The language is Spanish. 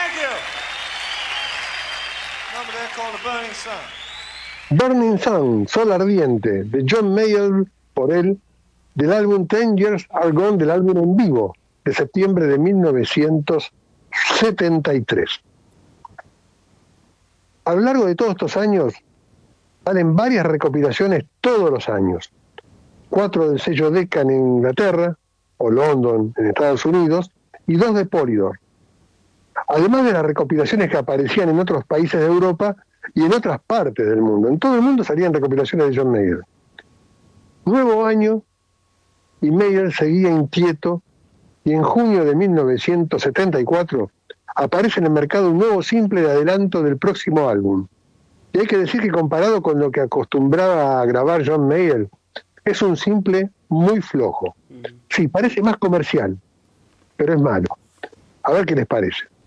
Burning Sun, Sol Ardiente, de John Mayall, por él, del álbum 10 Years Are Gone, del álbum en vivo, de septiembre de 1973. A lo largo de todos estos años, salen varias recopilaciones todos los años. 4 del sello Decca en Inglaterra, o London en Estados Unidos, y 2 de Polydor. Además de las recopilaciones que aparecían en otros países de Europa y en otras partes del mundo. En todo el mundo salían recopilaciones de John Mayall. Nuevo año, y Mayall seguía inquieto, y en junio de 1974 aparece en el mercado un nuevo simple de adelanto del próximo álbum. Y hay que decir que comparado con lo que acostumbraba a grabar John Mayall, es un simple muy flojo. Sí, parece más comercial, pero es malo. A ver qué les parece.